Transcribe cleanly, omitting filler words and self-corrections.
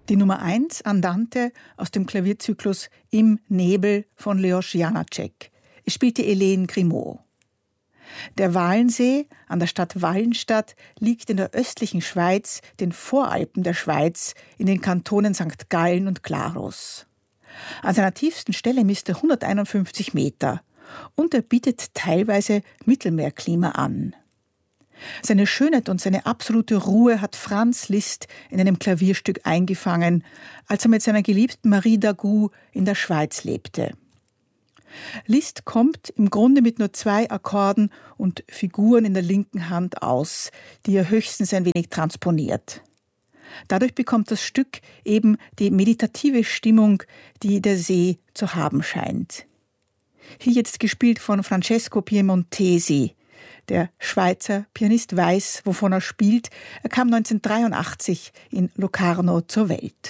Die Nummer 1, Andante, aus dem Klavierzyklus Im Nebel von Leos Janáček. Es spielte Hélène Grimaud. Der Walensee an der Stadt Wallenstadt liegt in der östlichen Schweiz, den Voralpen der Schweiz, in den Kantonen St. Gallen und Glarus. An seiner tiefsten Stelle misst er 151 Meter und er bietet teilweise Mittelmeerklima an. Seine Schönheit und seine absolute Ruhe hat Franz Liszt in einem Klavierstück eingefangen, als er mit seiner geliebten Marie Dagout in der Schweiz lebte. Liszt kommt im Grunde mit nur 2 Akkorden und Figuren in der linken Hand aus, die er höchstens ein wenig transponiert. Dadurch bekommt das Stück eben die meditative Stimmung, die der See zu haben scheint. Hier jetzt gespielt von Francesco Piemontesi. Der Schweizer Pianist weiß, wovon er spielt. Er kam 1983 in Locarno zur Welt.